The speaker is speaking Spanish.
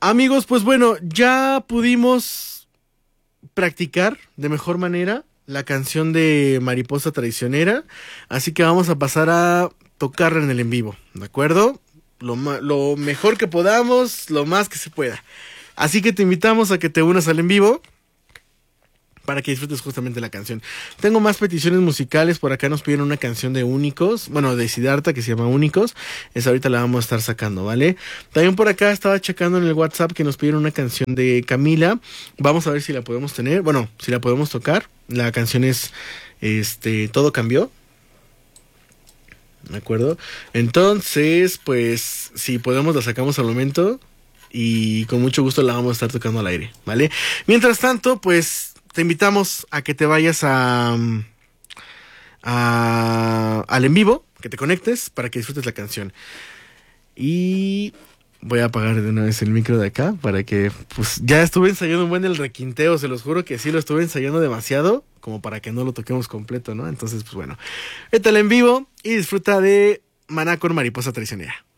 Amigos, pues bueno, ya pudimos practicar de mejor manera la canción de Mariposa Traicionera, así que vamos a pasar a tocarla en el en vivo, ¿de acuerdo? Lo mejor que podamos, lo más que se pueda. Así que te invitamos a que te unas al en vivo para que disfrutes justamente la canción. Tengo más peticiones musicales. Por acá nos pidieron una canción de Únicos, bueno, de Siddhartha, que se llama Únicos. Esa ahorita la vamos a estar sacando, ¿vale? También por acá estaba checando en el WhatsApp que nos pidieron una canción de Camila. Vamos a ver si la podemos tener, bueno, si la podemos tocar. La canción es, Todo Cambió. ¿De acuerdo? Entonces, pues, si podemos la sacamos al momento y con mucho gusto la vamos a estar tocando al aire, ¿vale? Mientras tanto, pues te invitamos a que te vayas al en vivo, que te conectes para que disfrutes la canción. Y voy a apagar de una vez el micro de acá para que, pues, ya estuve ensayando un buen el requinteo, se los juro que sí lo estuve ensayando demasiado, como para que no lo toquemos completo, ¿no? Entonces, pues bueno, vete al en vivo y disfruta de Maná con Mariposa Traicionera.